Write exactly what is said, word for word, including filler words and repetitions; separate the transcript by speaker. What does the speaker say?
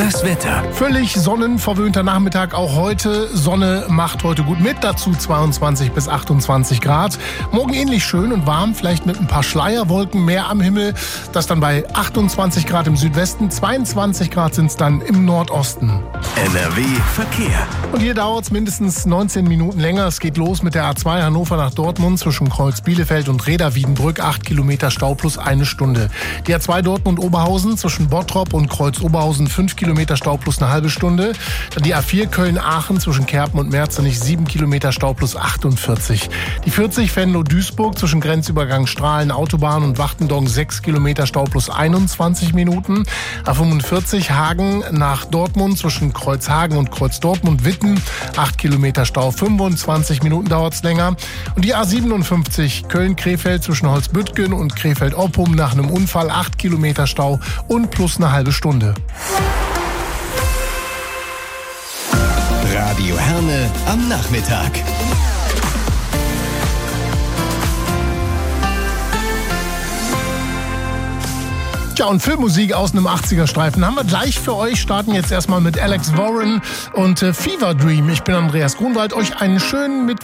Speaker 1: Das Wetter.
Speaker 2: Völlig sonnenverwöhnter Nachmittag auch heute. Sonne macht heute gut mit, dazu zweiundzwanzig bis achtundzwanzig Grad. Morgen ähnlich schön und warm, vielleicht mit ein paar Schleierwolken mehr am Himmel. Das dann bei achtundzwanzig Grad im Südwesten, zweiundzwanzig Grad sind es dann im Nordosten.
Speaker 1: N R W Verkehr.
Speaker 2: Und hier dauert es mindestens neunzehn Minuten länger. Es geht los mit der A zwei Hannover nach Dortmund zwischen Kreuz-Bielefeld und Reda-Wiedenbrück. acht Kilometer Stau plus eine Stunde. Die A zwei Dortmund-Oberhausen zwischen Bottrop und Kreuz-Oberhausen fünf Kilometer Stau plus eine halbe Stunde. Dann die A vier Köln-Aachen zwischen Kerpen und Merzernich sieben Kilometer Stau plus achtundvierzig. Die vierzig Venlo-Duisburg zwischen Grenzübergang Strahlen, Autobahn und Wachtendonk sechs Kilometer Stau plus einundzwanzig Minuten. A fünfundvierzig Hagen nach Dortmund zwischen Kreuzhagen und Kreuz-Dortmund-Witten acht Kilometer Stau, fünfundzwanzig Minuten dauert es länger. Und die A siebenundfünfzig Köln-Krefeld zwischen Holzbüttgen und Krefeld-Oppum nach einem Unfall acht Kilometer Stau und plus eine halbe Stunde.
Speaker 1: Radio Herne am Nachmittag.
Speaker 2: Ja, und Filmmusik aus einem achtziger-Streifen haben wir gleich für euch. Starten jetzt erstmal mit Alex Warren und äh, Fever Dream. Ich bin Andreas Grunwald. Euch einen schönen Mittwoch.